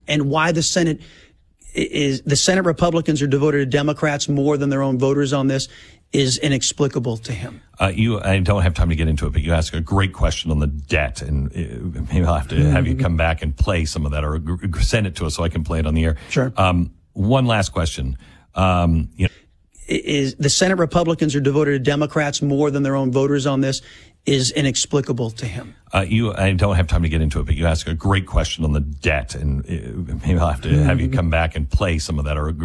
and why the Senate Republicans are devoted to Democrats more than their own voters on this is inexplicable to him. I don't have time to get into it, but you asked a great question on the debt, and maybe I'll have to have you come back and play some of that, or send it to us so I can play it on the air. Sure. One last question. The Senate Republicans are devoted to Democrats more than their own voters on this is inexplicable to him. I don't have time to get into it, but you asked a great question on the debt, and maybe I'll have to have you come back and play some of that, or